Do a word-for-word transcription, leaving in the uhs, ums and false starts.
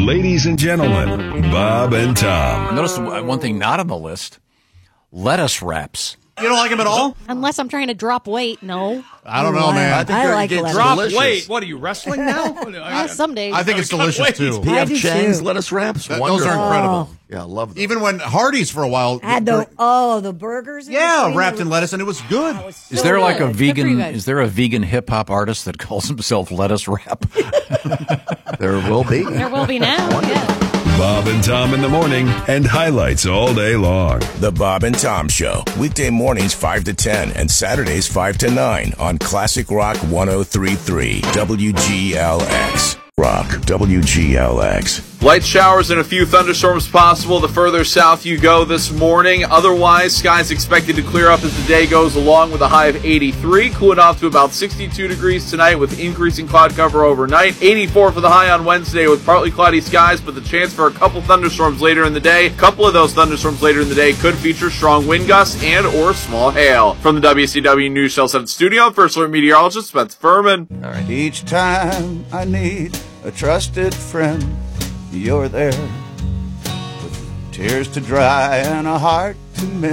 Ladies and gentlemen, Bob and Tom. Notice one thing not on the list: lettuce wraps. You don't like them at all? Unless I'm trying to drop weight, no. I don't know, man. I, think I like it's lettuce. Drop delicious. weight. What are you, wrestling now? Uh, some days. I think it's delicious, too. P I F do Chang's too. lettuce wraps. Th- Wonderful. those are incredible. Yeah, I love them. Even when Hardee's for a while. Had the oh the burgers. in Yeah, between, wrapped they in were- lettuce, and it was good. that was so Is there like a good. Good for you vegan? guys. Is there a vegan hip hop artist that calls himself Lettuce Wrap? There will be. There will be now. Yeah. Bob and Tom in the morning and highlights all day long. The Bob and Tom Show, weekday mornings five to ten and Saturdays five to nine on Classic Rock one oh three point three W G L X. Rock W G L X. Light showers and a few thunderstorms possible the further south you go this morning. Otherwise, skies expected to clear up as the day goes along with a high of eighty-three, cooling off to about sixty-two degrees tonight with increasing cloud cover overnight. eighty-four for the high on Wednesday with partly cloudy skies, but the chance for a couple thunderstorms later in the day. A couple of those thunderstorms later in the day could feature strong wind gusts and or small hail. From the W C W News Channel seven studio, First Alert meteorologist Spencer Furman. All right. Each time I need a trusted friend, you're there with tears to dry and a heart to mend.